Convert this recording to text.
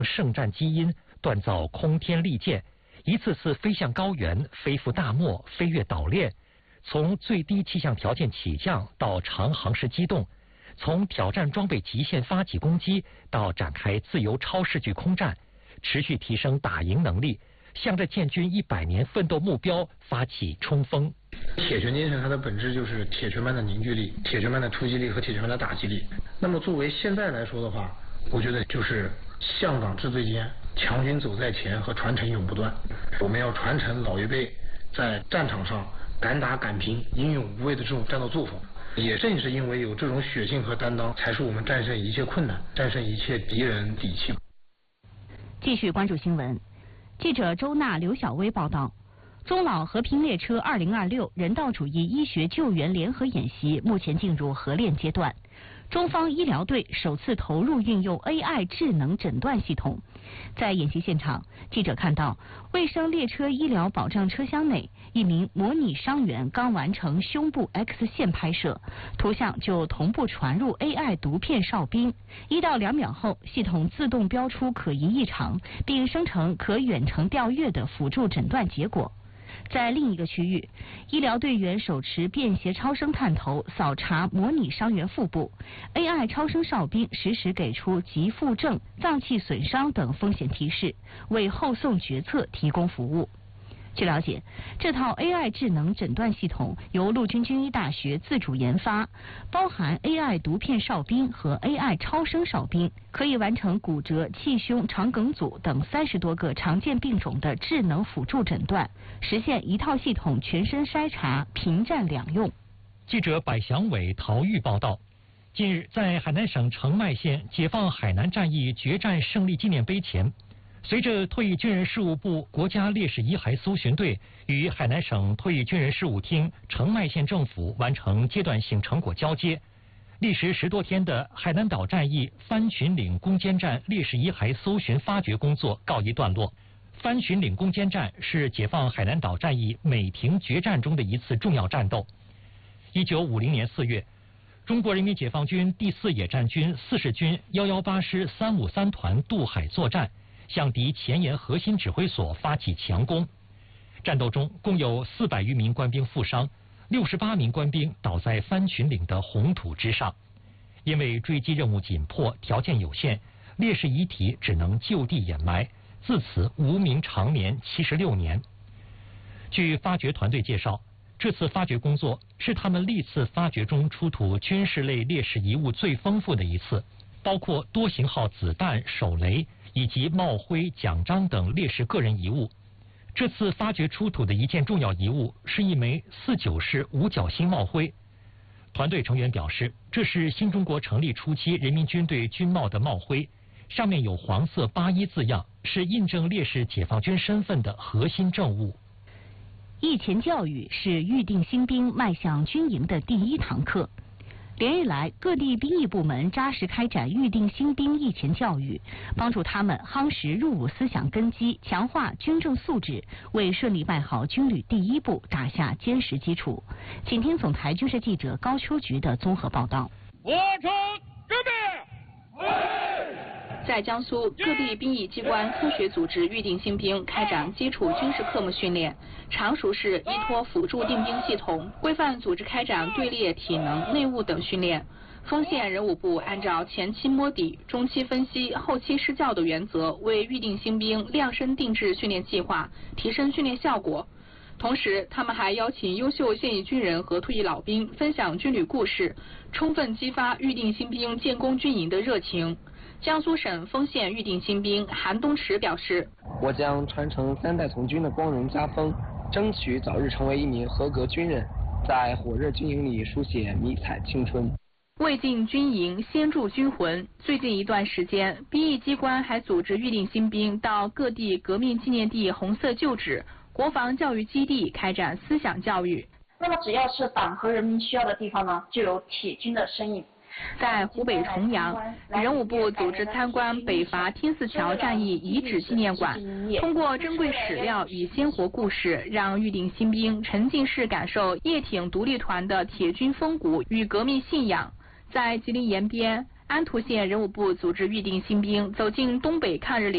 圣战基因，锻造空天利剑，一次次飞向高原，飞赴大漠，飞越岛链，从最低气象条件起降到长航时机动，从挑战装备极限发起攻击到展开自由超视距空战，持续提升打赢能力，向着建军100年奋斗目标发起冲锋。 铁拳精神它的本质就是铁拳般的凝聚力、铁拳般的突击力和铁拳般的打击力。那么作为现在来说的话，我觉得就是向党志最坚，强军走在前和传承永不断。我们要传承老一辈在战场上敢打敢拼、英勇无畏的这种战斗作风。也正是因为有这种血性和担当，才是我们战胜一切困难、战胜一切敌人底气。 继续关注新闻，记者周娜、刘晓薇报道。中老和平列车2026人道主义医学救援联合演习目前进入合练阶段，中方医疗队首次投入运用 AI 智能诊断系统。在演习现场，记者看到卫生列车医疗保障车厢内，一名模拟伤员刚完成胸部 X 线拍摄，图像就同步传入 AI 读片哨兵，1到2秒后，系统自动标出可疑异常，并生成可远程调阅的辅助诊断结果。在另一个区域，医疗队员手持便携超声探头扫查模拟伤员腹部 ，AI 超声哨兵实时给出急腹症、脏器损伤等风险提示，为后送决策提供服务。据了解，这套 AI 智能诊断系统由陆军军医大学自主研发，包含 AI 读片哨兵和 AI 超声哨兵，可以完成骨折、气胸、肠梗阻等30多个常见病种的智能辅助诊断，实现一套系统全身筛查，平战两用。 记者柏祥伟、陶玉报道。近日，在海南省澄迈县解放海南战役决战胜利纪念碑前，随着退役军人事务部国家烈士遗骸搜寻队与海南省退役军人事务厅、澄迈县政府完成阶段性成果交接，历时10多天的海南岛战役番群岭攻坚战烈士遗骸搜寻发掘工作告一段落。番群岭攻坚战是解放海南岛战役美亭决战中的一次重要战斗。1950年4月，中国人民解放军第4野战军40军118师353团渡海作战，向敌前沿核心指挥所发起强攻。战斗中共有400余名官兵负伤，68名官兵倒在番群岭的红土之上。因为追击任务紧迫，条件有限，烈士遗体只能就地掩埋，自此无名长眠76年。据发掘团队介绍，这次发掘工作是他们历次发掘中出土军事类烈士遗物最丰富的一次，包括多型号子弹、手雷以及帽徽、奖章等烈士个人遗物。这次发掘出土的一件重要遗物是一枚49式五角星帽徽。团队成员表示，这是新中国成立初期人民军队军帽的帽徽，上面有黄色81字样，是印证烈士解放军身份的核心证物。 役前教育是预定新兵迈向军营的第一堂课。连日来，各地兵役部门扎实开展预定新兵役前教育，帮助他们夯实入伍思想根基，强化军政素质，为顺利迈好军旅第一步打下坚实基础。请听总台军事记者高秋菊的综合报道。 我城准备。 在江苏，各地兵役机关科学组织预定新兵开展基础军事科目训练，常熟视依托辅助定兵系统，规范组织开展队列、体能、内务等训练。丰县人武部按照前期摸底、中期分析、后期施教的原则，为预定新兵量身定制训练计划，提升训练效果。同时，他们还邀请优秀现役军人和退役老兵分享军旅故事，充分激发预定新兵建功军营的热情。江苏省丰县预定新兵韩东池表示：“ 我将传承3代从军的光荣家风，争取早日成为一名合格军人，在火热军营里书写迷彩青春。” 未进军营，先铸军魂。最近一段时间，兵役机关还组织预定新兵到各地革命纪念地红色旧址、国防教育基地开展思想教育。 那么，只要是党和人民需要的地方呢，就有铁军的身影。 在湖北重阳，人武部组织参观北伐天四桥战役遗址纪念馆，通过珍贵史料与鲜活故事，让预定新兵沉浸式感受叶挺独立团的铁军风骨与革命信仰。在吉林延边，安图县人武部组织预定新兵走进东北抗日